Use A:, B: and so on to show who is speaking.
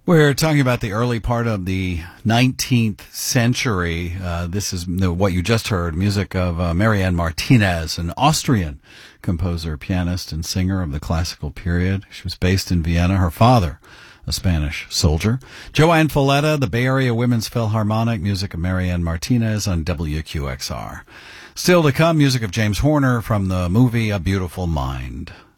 A: We're talking about the early part of the 19th century. This is what you just heard, music of Marianne Martinez, an Austrian composer, pianist, and singer of the classical period. She was based in Vienna. Her father, a Spanish soldier. Joanne Folletta, the Bay Area Women's Philharmonic, music of Marianne Martinez on WQXR. Still to come, music of James Horner from the movie A Beautiful Mind.